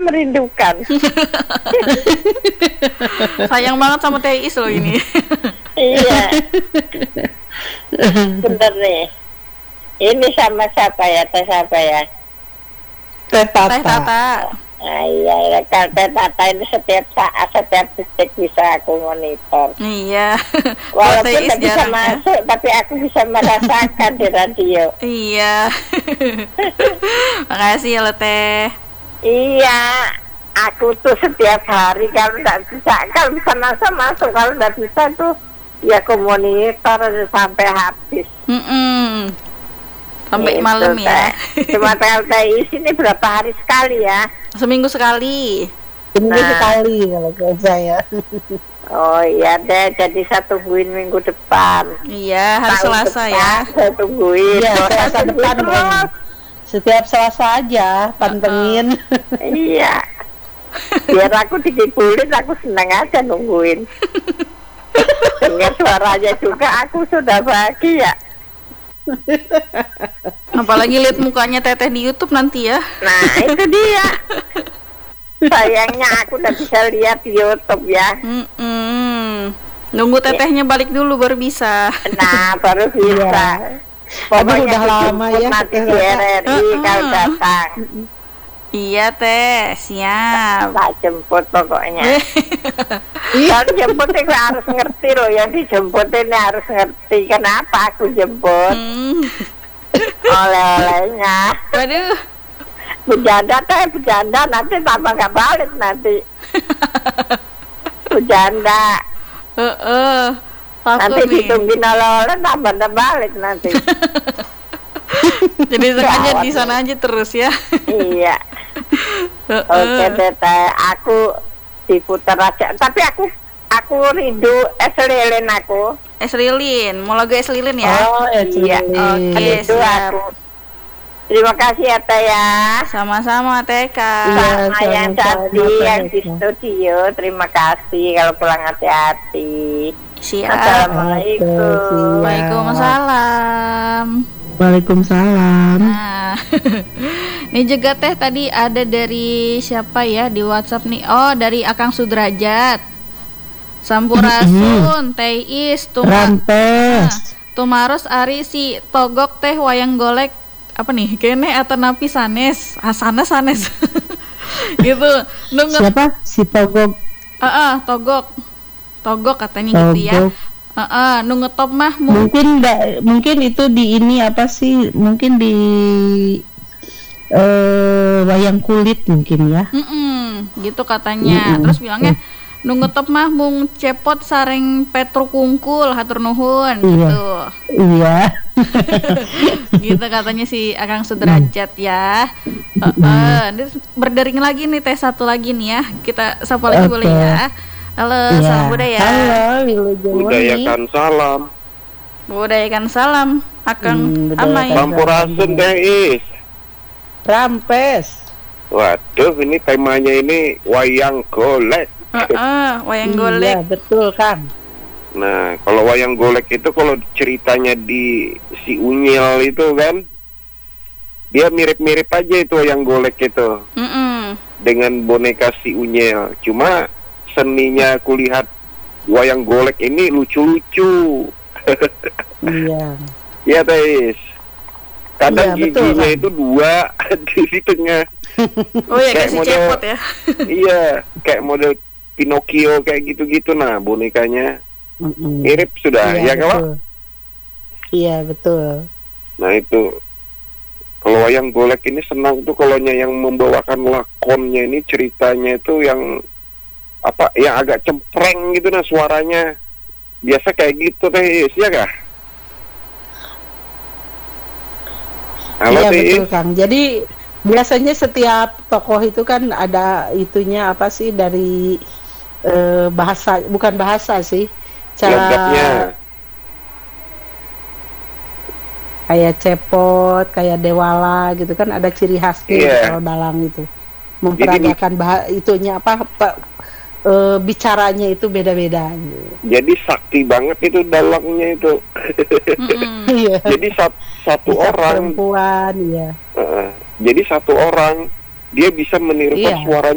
merindukan. Sayang banget sama Teh Is loh ini. Iya. Bener nih. Ini sama siapa ya? Teh siapa ya? Teh Teh Tata. Tata. Nah, iya, kalau Teh Tata ini setiap saat, setiap detik bisa aku monitor. Iya. Walaupun Teh Is tidak bisa jarang ya. masuk, tapi aku bisa merasakan di radio. Iya. Makasih ya lo Teh. Iya, aku tuh setiap hari kalau bisa masuk, kalau nggak bisa tuh ya aku monitor sampai habis. Sampai Gitu, malam ya. Cuma TLTI sini berapa hari sekali ya? Seminggu sekali. Seminggu Nah. sekali kalau saya. Oh iya deh, jadi saya tungguin minggu depan. Iya, hari Tahun Selasa depan ya. saya tungguin. Iya, Saya Selasa tungguin depan, terus. Bang. Setiap Selasa aja pantengin. Iya. Biar aku dikibulin, aku senang aja nungguin. Dengar suaranya juga aku sudah bahagia. Apalagi lihat mukanya Teteh di YouTube nanti ya. Nah itu dia. Sayangnya aku udah bisa lihat di YouTube ya. Nunggu Tetehnya balik dulu baru bisa. Nah baru bisa. Aduh, udah lama ya nanti di Teteh. RRI kalau datang. Iya Teh, siap. Tak jemput pokoknya. Kalau jemput itu harus ngerti loh, yang dijemput ini harus ngerti kenapa aku jemput. Oleh-olehnya. Waduh. Bercanda nanti tambah nggak balik nanti. Bercanda. Nanti Takut nih. ditungguin oleh-oleh tambah nggak balik nanti. Jadi sengaja Gawat di sana aja terus ya. Iya. Oke Teteh, aku diputar aja. Tapi aku rindu es lilin aku. Es lilin, mau lagu es lilin ya? Oh, Iya. Oke, Rindu siap. aku. Terima kasih ya Teh ya. Sama-sama Teh Kak. Iya. Sama yang sama-sama, tadi yang di Teh. studio. Terima kasih, kalau pulang hati-hati. Siap. Assalamualaikum. Waalaikumsalam. Waalaikumsalam. Nah, ini juga Teh tadi ada dari siapa ya di WhatsApp nih? Oh, dari Akang Sudrajat. Sampurasun, Teh Is, Rampes. Tumaros Ari si Togok Teh wayang golek apa nih? Kene atau napi sanes? Sanes. Gitu. Nunggu. Siapa? Si Togok. Togok katanya gitu ya. Togok. Nunggu top mah Mungkin itu di ini apa sih? Mungkin di wayang kulit mungkin ya. gitu katanya. Terus bilangnya nunggu top mah mung cepot sareng Petru kungkul hatur nuhun gitu. Iya. Gitu katanya si Akang Sudrajat ya. Ini berdering lagi nih Teh satu lagi nih ya. Kita sapa lagi boleh ya. Halo, Iya. salam budaya. Halo, Wilujeng Budayakan salam. Budayakan salam, Akang Amai. Sampurasun Teh Is. Rampes. Waduh, ini temanya ini wayang golek. Wayang Iya, golek. betul Kang. Nah, kalau wayang golek itu kalau ceritanya di si Unyil itu kan, dia mirip-mirip aja itu wayang golek itu dengan boneka si Unyil. Cuma seninya aku lihat wayang golek ini lucu-lucu. Iya. Iya Teh Is. Kadang Iya, betul, giginya Kang. itu dua di situnya. Oh ya, Kayak kasih model- cepot ya. Iya, kayak model Pinocchio kayak gitu-gitu. Nah, bonekanya mirip sudah, Iya, ya kalau. betul. Iya, betul. Nah itu, kalau wayang golek ini senang tuh kalau yang membawakan lakonnya ini ceritanya itu yang apa, yang agak cempreng gitu nah suaranya. Biasa kayak gitu Teh Is, ya kah? Halo Iya, Teh betul Is. Kang. Jadi biasanya setiap tokoh itu kan ada itunya apa sih dari bahasa, bukan bahasa sih, Logatnya. cara kayak cepot, kayak dewala gitu kan ada ciri khasnya Iya. gitu kalau dalang itu memperagakan itunya bicaranya itu beda-beda. Jadi sakti banget itu dalangnya itu. Iya. Jadi satu Bisa orang, perempuan, ya. jadi satu orang dia bisa menirukan Iya. suara